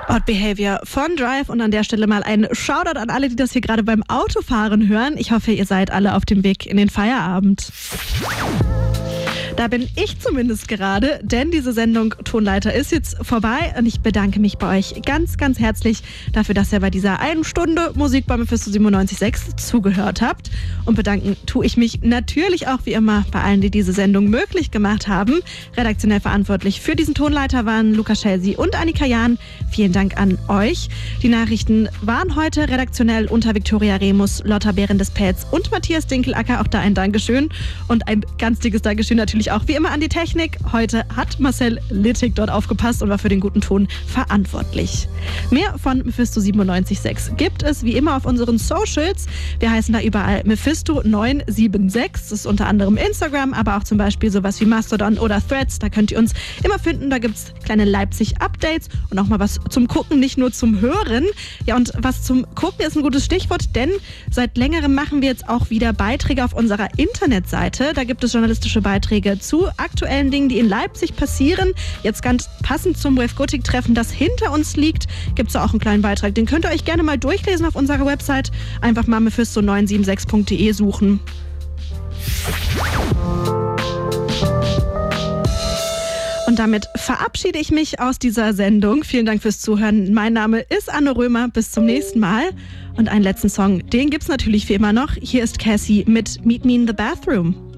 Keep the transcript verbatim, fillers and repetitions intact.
Odd Behavior von Drive und an der Stelle mal ein Shoutout an alle, die das hier gerade beim Autofahren hören. Ich hoffe, ihr seid alle auf dem Weg in den Feierabend. Da bin ich zumindest gerade, denn diese Sendung Tonleiter ist jetzt vorbei und ich bedanke mich bei euch ganz, ganz herzlich dafür, dass ihr bei dieser einen Stunde Musik bei Mephisto siebenundneunzig Komma sechs zugehört habt. Und bedanken tue ich mich natürlich auch wie immer bei allen, die diese Sendung möglich gemacht haben. Redaktionell verantwortlich für diesen Tonleiter waren Luca Schelsi und Annika Jahn. Vielen Dank an euch. Die Nachrichten waren heute redaktionell unter Viktoria Remus, Lotta Behrens-Pelz und Matthias Dinkelacker. Auch da ein Dankeschön und ein ganz dickes Dankeschön natürlich auch wie immer an die Technik. Heute hat Marcel Littig dort aufgepasst und war für den guten Ton verantwortlich. Mehr von Mephisto siebenundneunzig Komma sechs gibt es wie immer auf unseren Socials. Wir heißen da überall Mephisto neun sieben sechs. Das ist unter anderem Instagram, aber auch zum Beispiel sowas wie Mastodon oder Threads. Da könnt ihr uns immer finden. Da gibt es kleine Leipzig-Updates und auch mal was zum Gucken, nicht nur zum Hören. Ja, und was zum Gucken ist ein gutes Stichwort, denn seit längerem machen wir jetzt auch wieder Beiträge auf unserer Internetseite. Da gibt es journalistische Beiträge zu aktuellen Dingen, die in Leipzig passieren. Jetzt ganz passend zum Wave Gothic Treffen, das hinter uns liegt, gibt es auch einen kleinen Beitrag. Den könnt ihr euch gerne mal durchlesen auf unserer Website. Einfach mal mephisto neun sieben sechs punkt de suchen. Und damit verabschiede ich mich aus dieser Sendung. Vielen Dank fürs Zuhören. Mein Name ist Anne Römer. Bis zum nächsten Mal. Und einen letzten Song, den gibt's natürlich wie immer noch. Hier ist Cassie mit Meet Me in the Bathroom.